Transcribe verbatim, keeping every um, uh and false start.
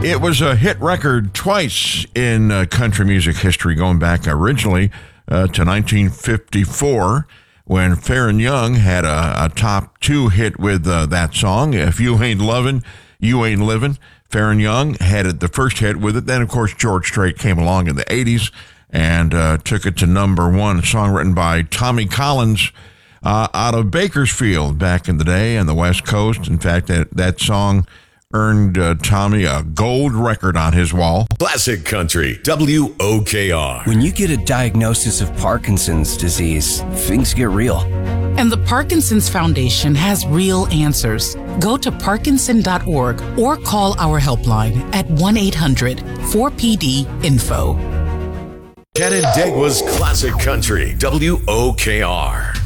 It was a hit record twice in uh, country music history, going back originally uh, to nineteen fifty-four, when Faron Young had a, a top two hit with uh, that song, If You Ain't Lovin', You Ain't Livin'. Faron Young had it, the first hit with it. Then, of course, George Strait came along in the eighties and uh, took it to number one, a song written by Tommy Collins uh, out of Bakersfield back in the day on the West Coast. In fact, that, that song earned uh, Tommy a gold record on his wall. Classic Country, W O K R. When you get a diagnosis of Parkinson's disease, things get real. And the Parkinson's Foundation has real answers. Go to parkinson dot org or call our helpline at one eight hundred four P D info. Canandaigua's Classic Country, W O K R.